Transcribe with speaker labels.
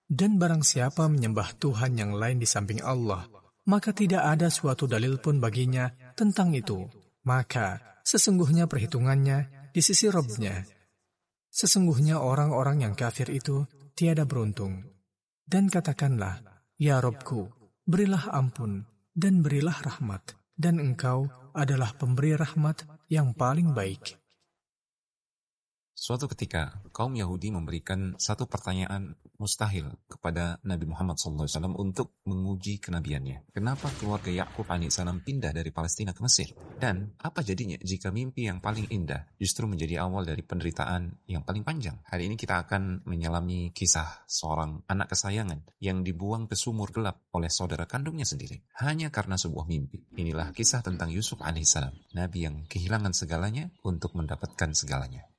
Speaker 1: Dan barang siapa menyembah Tuhan yang lain di samping Allah, maka tidak ada suatu dalil pun baginya tentang itu. Maka sesungguhnya perhitungannya di sisi Rabb-Nya. Sesungguhnya orang-orang yang kafir itu tiada beruntung. Dan katakanlah, Ya Rabbku, berilah ampun dan berilah rahmat, dan Engkau adalah pemberi rahmat yang paling baik.
Speaker 2: Suatu ketika, kaum Yahudi memberikan satu pertanyaan mustahil kepada Nabi Muhammad SAW untuk menguji kenabiannya. Kenapa keluarga Yakub alaihissalam pindah dari Palestina ke Mesir? Dan apa jadinya jika mimpi yang paling indah justru menjadi awal dari penderitaan yang paling panjang? Hari ini kita akan menyelami kisah seorang anak kesayangan yang dibuang ke sumur gelap oleh saudara kandungnya sendiri, hanya karena sebuah mimpi. Inilah kisah tentang Yusuf alaihissalam, Nabi yang kehilangan segalanya untuk mendapatkan segalanya.